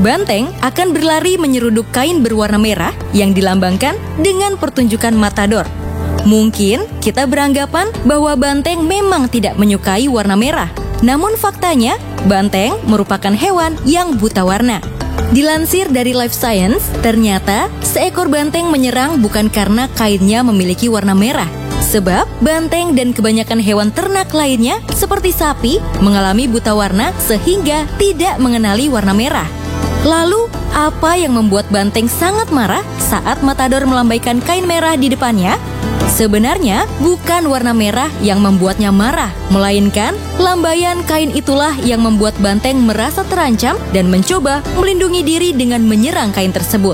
Banteng akan berlari menyeruduk kain berwarna merah yang dilambangkan dengan pertunjukan matador. Mungkin kita beranggapan bahwa banteng memang tidak menyukai warna merah. Namun faktanya, banteng merupakan hewan yang buta warna. Dilansir dari Life Science, ternyata seekor banteng menyerang bukan karena kainnya memiliki warna merah. Sebab banteng dan kebanyakan hewan ternak lainnya seperti sapi mengalami buta warna sehingga tidak mengenali warna merah. Lalu, apa yang membuat banteng sangat marah saat matador melambaikan kain merah di depannya? Sebenarnya, bukan warna merah yang membuatnya marah, melainkan lambaian kain itulah yang membuat banteng merasa terancam dan mencoba melindungi diri dengan menyerang kain tersebut.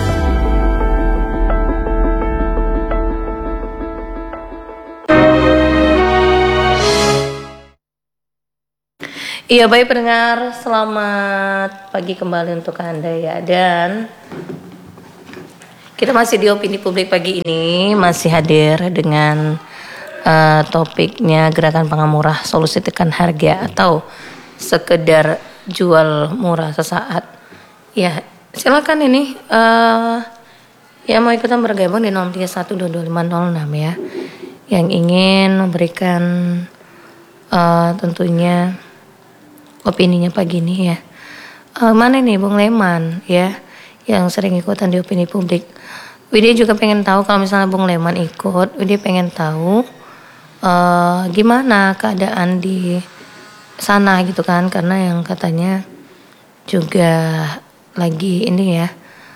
Iya, baik pendengar, selamat pagi kembali untuk Anda ya. Dan kita masih di opini publik pagi ini, masih hadir dengan topiknya gerakan pangan murah, solusi tekan harga atau sekedar jual murah sesaat. Ya, silakan ini yang mau ikutan bergabung di 03122506 ya, yang ingin memberikan tentunya opininya pagi ini ya. Mana nih Bung Leman ya, yang sering ikutan di opini publik. Widya juga pengen tahu, kalau misalnya Bung Leman ikut, Widya pengen tahu gimana keadaan di sana gitu kan, karena yang katanya juga lagi ini ya,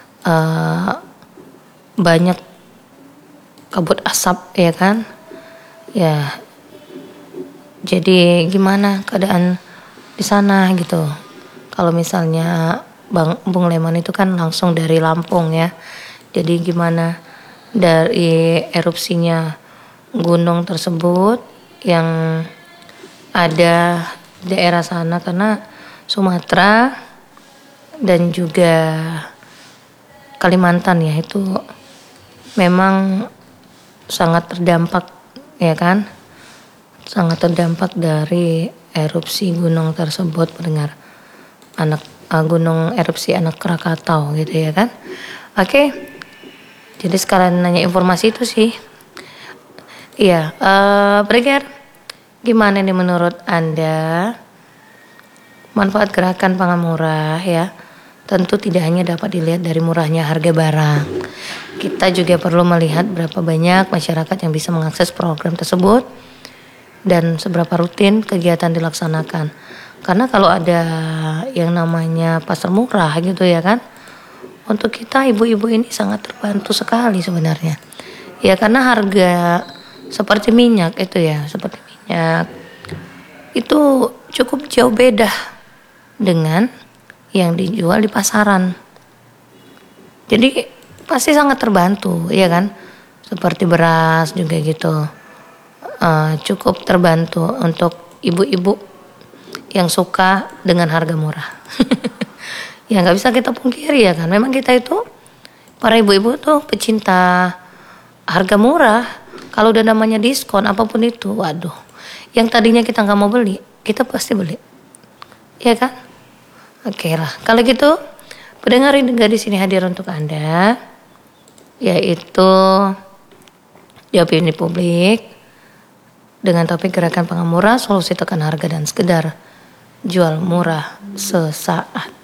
banyak kabut asap ya kan ya. Jadi gimana keadaan di sana gitu. Kalau misalnya Bung Leman itu kan langsung dari Lampung ya. Jadi gimana dari erupsinya gunung tersebut yang ada di daerah sana, karena Sumatera dan juga Kalimantan ya itu memang sangat terdampak ya kan. Sangat terdampak dari erupsi gunung tersebut, pendengar. Gunung erupsi anak Krakatau gitu ya kan. Oke. Jadi sekarang nanya informasi itu sih. Iya, Breger, gimana nih menurut Anda manfaat gerakan pangan murah ya? Tentu tidak hanya dapat dilihat dari murahnya harga barang. Kita juga perlu melihat berapa banyak masyarakat yang bisa mengakses program tersebut dan seberapa rutin kegiatan dilaksanakan. Karena kalau ada yang namanya pasar murah gitu ya kan, untuk kita ibu-ibu ini sangat terbantu sekali sebenarnya. Ya karena harga seperti minyak itu ya, seperti minyak itu cukup jauh beda dengan yang dijual di pasaran. Jadi pasti sangat terbantu ya kan. Seperti beras juga gitu. Cukup terbantu untuk ibu-ibu yang suka dengan harga murah. Ya nggak bisa kita pungkiri ya kan, memang kita itu para ibu-ibu tuh pecinta harga murah. Kalau udah namanya diskon apapun itu, waduh, yang tadinya kita nggak mau beli, kita pasti beli, ya kan? Oke lah, kalau gitu pendengar juga di sini hadir untuk Anda, yaitu di opini publik dengan topik gerakan pangan murah, solusi tekan harga dan sekedar jual murah sesaat.